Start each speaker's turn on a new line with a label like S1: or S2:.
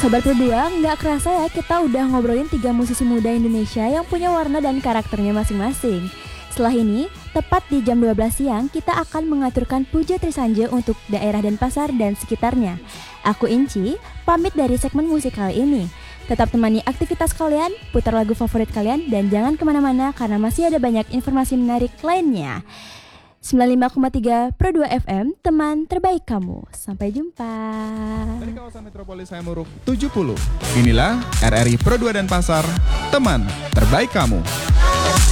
S1: Sobat berdua, nggak kerasa ya kita udah ngobrolin 3 musisi muda Indonesia yang punya warna dan karakternya masing-masing. Setelah ini, tepat di jam 12 siang, kita akan mengaturkan Puja Trisanje untuk daerah Denpasar dan sekitarnya. Aku Inci, pamit dari segmen musik kali ini. Tetap temani aktivitas kalian, putar lagu favorit kalian, dan jangan kemana-mana karena masih ada banyak informasi menarik lainnya. 95,3 Pro 2 FM, teman terbaik kamu. Sampai jumpa.
S2: Dari kawasan Metropolis Hayamuruk 70, inilah RRI Pro 2 Denpasar, teman terbaik kamu.